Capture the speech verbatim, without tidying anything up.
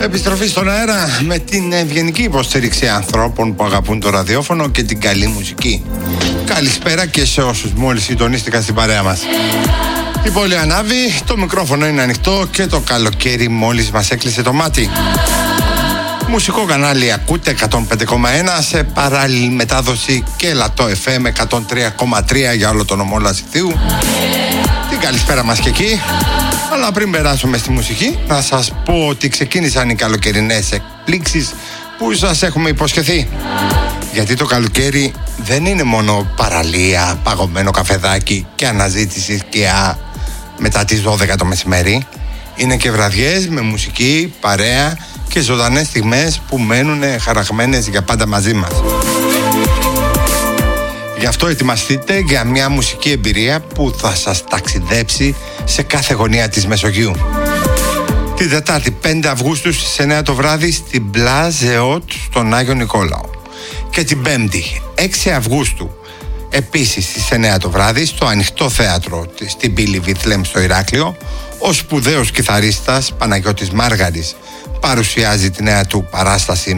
Επιστροφή στον αέρα με την ευγενική υποστήριξη ανθρώπων που αγαπούν το ραδιόφωνο και την καλή μουσική. Καλησπέρα και σε όσους μόλις συντονίστηκαν στην παρέα μας. Η πόλη ανάβει, το μικρόφωνο είναι ανοιχτό και το καλοκαίρι μόλις μας έκλεισε το μάτι. Μουσικό κανάλι ακούτε εκατόν πέντε κόμμα ένα σε παράλληλη μετάδοση και Λατό εφ εμ εκατόν τρία κόμμα τρία για όλο τον νομό Λασιθίου. Την καλησπέρα μας και εκεί. Αλλά πριν περάσουμε στη μουσική, να σας πω ότι ξεκίνησαν οι καλοκαιρινές εκπλήξεις που σας έχουμε υποσχεθεί. Γιατί το καλοκαίρι δεν είναι μόνο παραλία, παγωμένο καφεδάκι και αναζήτηση σκιά μετά τις δώδεκα το μεσημέρι. Είναι και βραδιές με μουσική, παρέα και ζωντανές στιγμές που μένουν χαραγμένες για πάντα μαζί μας. Γι' αυτό ετοιμαστείτε για μια μουσική εμπειρία που θα σας ταξιδέψει σε κάθε γωνία της Μεσογείου. Τη Δετάρτη πέντε Αυγούστου στις εννιά το βράδυ στην Πλάζεότ στον Άγιο Νικόλαο. Και την Πέμπτη έξι Αυγούστου επίσης στις εννιά το βράδυ στο Ανοιχτό Θέατρο στην πύλη Βηθλέμ στο Ηράκλειο, ο σπουδαίος κιθαρίστας Παναγιώτης Μάργαρης παρουσιάζει τη νέα του παράσταση